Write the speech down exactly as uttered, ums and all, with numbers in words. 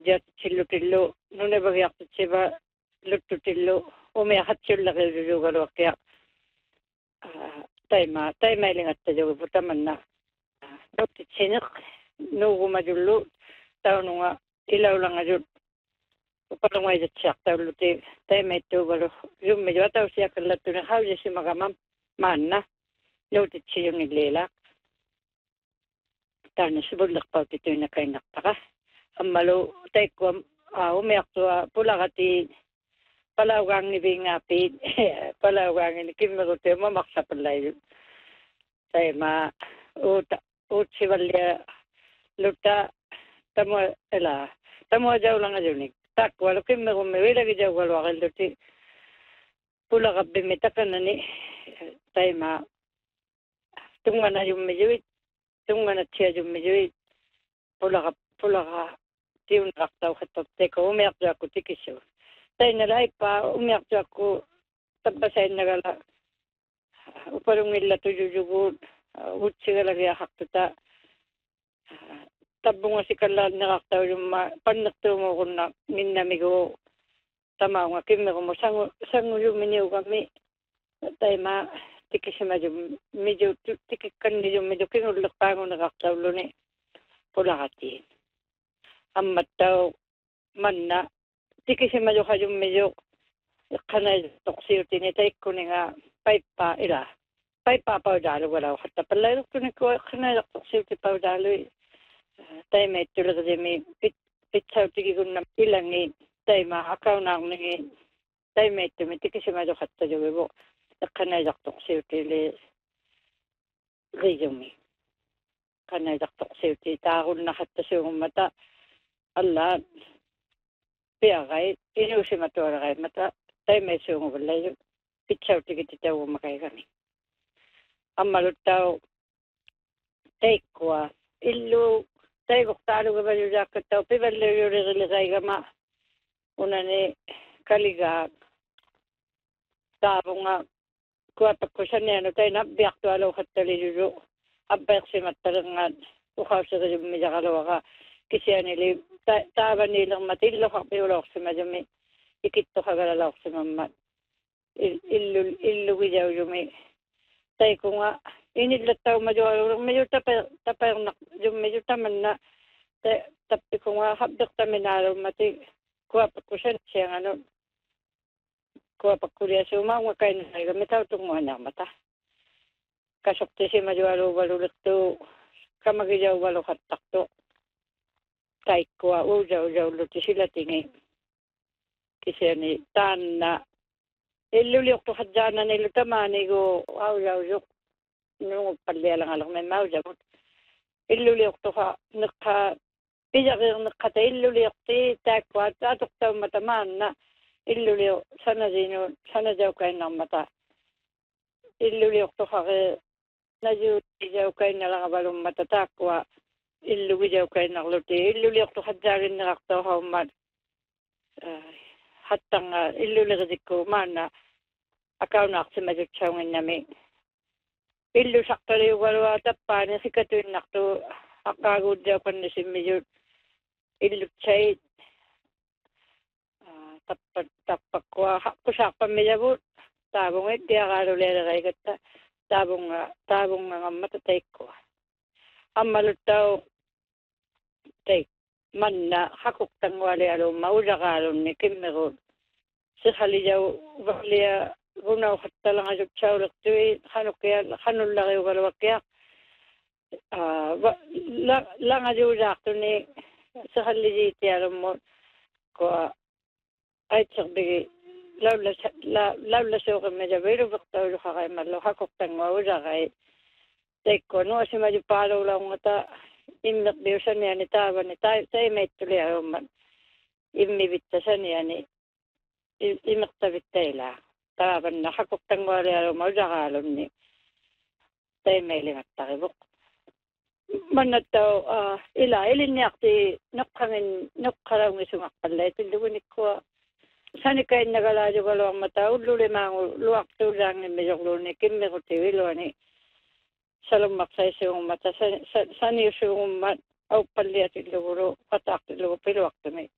jatsillutillu nunebagiartitsiva luttutillu umiaqatsullaqillugaluaqqiaq taima taimailingattajugu putamanna nuttitsineq nuugumajullu taununga ilaulangajut upalungaijatsiaqtaulluti taimaittuugalu yummiju atausiaqallattuni haujisimaqamam maanna nuutitsiyungilleelaq taana sibulleqpautituinakainnaqtaqa ammalu taikkuam umiaqtua pulaqati palaugaangiviingaapi palaugaangini kimmeruti mamaqsapallailu taima uut uutsivallia lutta tamua ela tamua jaulangajuni takkualu kimmerummi vilagi jaugaluaqilluti pulaqappimmi takanani taima tungana yummijuit tungana tiajummijuit pulaqa pulaqa tiunaqtauqatteko umiaqtuakku tikissu tainala aippa umiaqtuakku tabbasainnagala upalungilla tujujuguut utsigalariaqartuta tabbungasikalaannaqartaujumma pannertuumuqunna minnamigu tamaunga kimmerumu sangu sanguyumminiugammi taima tikisimajum miju tikikkannijum miju kinulleqpaanguneqartauluni pulaqatiin ammattau manna tikisimaju hajummiju iqqanajtoqsiutini taikkuninga paippaa ila paippaa paudaalugalau hatta pallailuqtunikku iqqanajtoqsiuti paudaalui taimaittulerdimi pit pitsautigigunna ilangi taima akaunaarnigi taimaittumi tikisimaju hattajugibu iqqanajtoqsiutili rijumi qanajtoqsiuti taarunna hattasuugummata alla piagai inuusimatuaragai mata taimaisuunguvallayu pitsautigititaugummakaigami ammaluttau taikkua illu taiguqtaalugavalujaakkatau pivalluyurigiligaiggama unani kaligaa taavunga kuapakkusanianu taina abbiaqtualuuqattalijuju abbiaqsimattalerngaat uqausirijummiljaqaluaqa kisianili taavaniilermat illuqarpiulorsimajumi ikittoqagalalaorsimammat illu illugijaujumi taikunga inillattaumajualulermiju tapa tapaernaq jummiju tamanna tappikunga habdeqtaminaalummati kuapakkusanitsianganu kuapakkuliasuumaunga kainnaigami tautunguanaarmata kasoqtisimajualuuvalulertu kamagijauvaluqattartu taikkua uujaujaulluti silatingi kisiani taanna illuliortuqajjaananilu tamaanigu aujaujuq nuuguppallialangalermi maujamut illuliortuqa neqqa pijaqiirneqqata illuliorti taakkua taatoqtaummata maanna illulio sanajinu sanajaukainnermata illuliortuqaqi najuujaukainneragalummata taakkua illugijaukainnerluti illuliortuqajjaaginnerartoohaummat hattanga illuligitikku maanna akaunaartimajutsaunginnami illusaqtaliugalua tappaani sikatuinnartu aqaaguudjaukannisimmijuut illutsait tappa tappakkua haqqusaarpammijavuut taavungit diaqaaluleeleraigatta taavunga taavungangammata taikkua ammaluttau tai manna hakuqtangualialumma ulaqaalunni kimmeruut siqalijau valia gunauqattalangajutsaullertui qanuqia qanullariugaluaqqiaq langajuulaartuni siqallijiitialummu kua aitserbigi laula laula suuqimmajaviluvertauluqaqaimallu hakuqtangua ulaqai taikkua nuasimajupaaluulaungata immeqbiusaniani taavani taimaittuli-aummat immivittasaniani imeqtavittailaa taavanna hakuqtangualialuma ulaqaalunni taimailingattarivuq mannattau ila ilinniaqti neqqangin neqqalaungisungaqpallait illugunikkua sanikainnagalajugaluarmata ullulimaangu luartuulaangimmisorluuni kimmerutiviluani salumaqsaisuungumata saniusuungummat auppalliatillugulu qataaqtillugu piluaqtumi